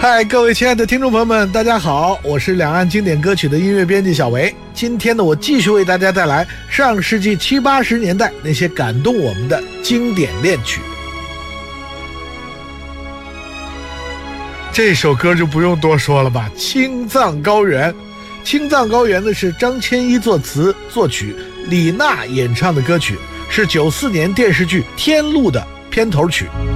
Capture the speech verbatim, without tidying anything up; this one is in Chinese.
嗨，各位亲爱的听众朋友们，大家好，我是两岸经典歌曲的音乐编辑小维。今天呢，我继续为大家带来上世纪七八十年代那些感动我们的经典恋曲。这首歌就不用多说了吧，《青藏高原》。《青藏高原》呢是张千一作词作曲，李娜演唱的歌曲，是九四年电视剧《天路》的片头曲。